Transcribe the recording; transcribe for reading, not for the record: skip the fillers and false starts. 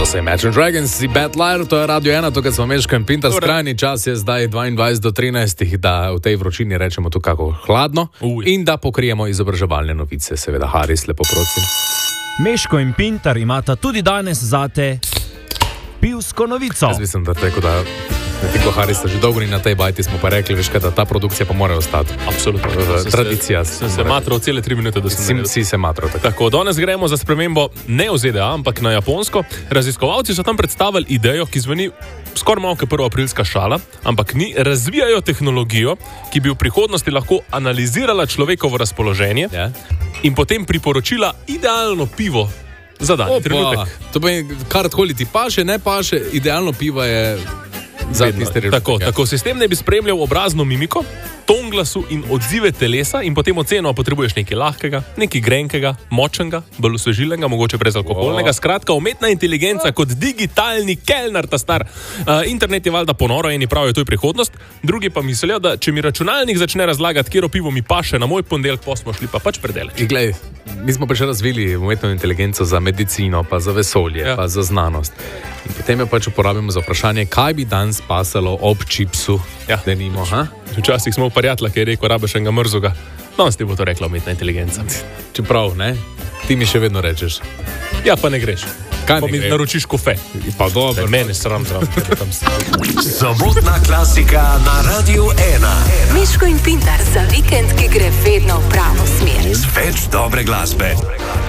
se Imagine Dragons, Bad Liar, to je Radio 1, tukaj smo Meško in Pinta, skrajni čas je zdaj 22 do 13, da v tej vročini rečemo to kako hladno in da pokrijemo izobraževalne novice, seveda. Haris, lepo prosim. Meško in Pintar imata tudi danes zate pivsko novico. Jaz mislim, da tako da Tiko Harisa že dolgo ni na tej bajti, smo pa rekli, veš kaj, da ta produkcija pa mora ostati. Absolutno. Tradicija. Sem se matral cele 3 minute, da sem si se matral. Tako, danes gremo za spremembo ne v ZDA, ampak na Japonsko. Raziskovalci so tam predstavili idejo, ki zveni skoraj malo kot prvoaprilska šala, ampak ni. Razvijajo tehnologijo, ki bi v prihodnosti lahko analizirala človekovo razpoloženje in potem priporočila idealno pivo za dan. Trenutek. To pa karkoli ti paše, ne paše, idealno pivo je za tiste reči. Tako, sistem ne bi spremljal obrazno mimiko, ton glasu in odzive telesa in potem oceno, potrebuješ nekaj lahkega, nekaj grenkega, močnega, bolj osvežilnega, mogoče brezalkoholnega. Skratka, umetna inteligenca kot digitalni kelner, ta star. Internet je valjda ponoro, eni pravijo, to je prihodnost, drugi pa mislijo, da če mi računalnik začne razlagati, katero pivo mi paše na moj ponedeljek, pa smo šli pa pač predaleč. Glej, mi smo pa še razvili umetno inteligenco za medicino, pa za vesolje, pa za znanost. In potem jo pač uporabimo za vprašanje, kaj bi danes pasalo ob čipsu, da nimo, Včasih smo v prijatelja, ki je rekel, rabiš enega mrzuga. Danes ti bo to rekla umetna inteligenca. Čeprav, ne? Ti mi še vedno rečeš. Ja, pa ne greš. Kaj pa mi naročiš kofe. Pa dobro. Mene sram. Sobotna klasika na Radio 1. Meško in Pintar za vikend, ki gre vedno v pravo smer. Več dobre glasbe.